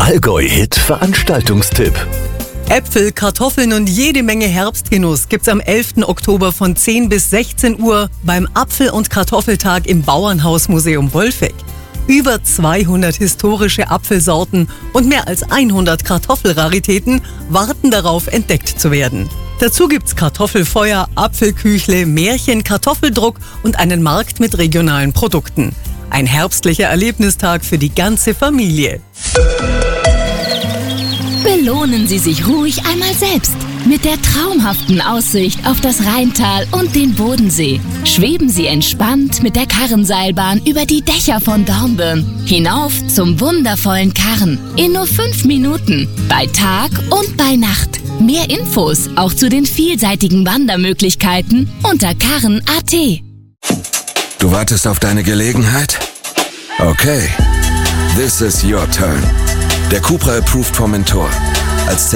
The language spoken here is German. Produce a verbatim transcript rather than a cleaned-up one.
Allgäu-Hit Veranstaltungstipp. Äpfel, Kartoffeln und jede Menge Herbstgenuss gibt's am elften Oktober von zehn bis sechzehn Uhr beim Apfel- und Kartoffeltag im Bauernhausmuseum Wolfegg. Über zweihundert historische Apfelsorten und mehr als hundert Kartoffelraritäten warten darauf, entdeckt zu werden. Dazu gibt's Kartoffelfeuer, Apfelküchle, Märchen, Kartoffeldruck und einen Markt mit regionalen Produkten. Ein herbstlicher Erlebnistag für die ganze Familie. Belohnen Sie sich ruhig einmal selbst mit der traumhaften Aussicht auf das Rheintal und den Bodensee. Schweben Sie entspannt mit der Karrenseilbahn über die Dächer von Dornbirn hinauf zum wundervollen Karren in nur fünf Minuten bei Tag und bei Nacht. Mehr Infos auch zu den vielseitigen Wandermöglichkeiten unter karren punkt a t. Du wartest auf deine Gelegenheit? Okay, this is your turn. Der Cupra Approved Formentor. Als